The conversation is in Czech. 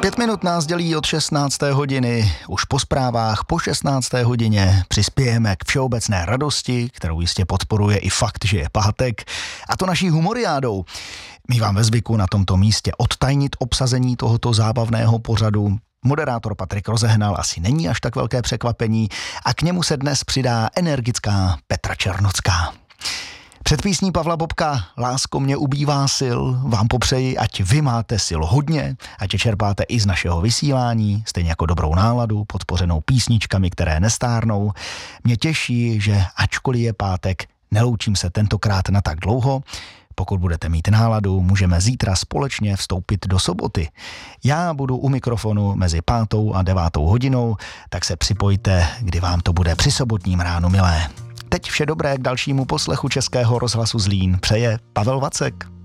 5 minut nás dělí od 16. hodiny. Už po zprávách po 16. hodině přispějeme k všeobecné radosti, kterou jistě podporuje i fakt, že je pátek, a to naší humoriádou. Mívám ve zvyku na tomto místě odtajnit obsazení tohoto zábavného pořadu. Moderátor Patrik Rozehnal asi není až tak velké překvapení a k němu se dnes přidá energická Petra Černocká. Před písní Pavla Bobka Lásko mě ubývá sil vám popřeji, ať vy máte sil hodně, ať je čerpáte i z našeho vysílání, stejně jako dobrou náladu, podpořenou písničkami, které nestárnou. Mě těší, že ačkoliv je pátek, neloučím se tentokrát na tak dlouho. Pokud budete mít náladu, můžeme zítra společně vstoupit do soboty. Já budu u mikrofonu mezi 5. a 9. hodinou, tak se připojte, kdy vám to bude při sobotním ránu milé. Teď vše dobré k dalšímu poslechu Českého rozhlasu Zlín přeje Pavel Vacek.